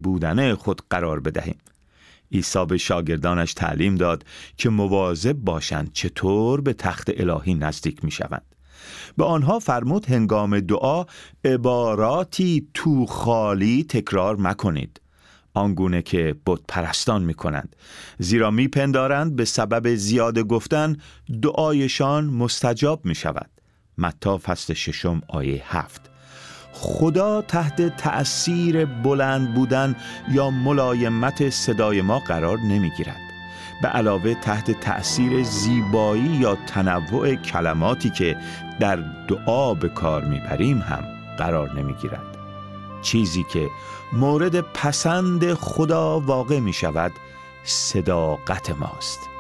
بودن خود قرار بدهیم. عیسی به شاگردانش تعلیم داد که مواظب باشند چطور به تخت الهی نزدیک می شوند. به آنها فرمود هنگام دعا عباراتی تو خالی تکرار مکنید، آنگونه که بت پرستان می کنند، زیرا می پندارند به سبب زیاده گفتن دعایشان مستجاب می شود. متی فصل 6 آیه 7. خدا تحت تأثیر بلند بودن یا ملایمت صدای ما قرار نمی گیرد. به علاوه تحت تأثیر زیبایی یا تنوع کلماتی که در دعا به کار میبریم هم قرار نمی گیرد. چیزی که مورد پسند خدا واقع می شود صداقت ماست.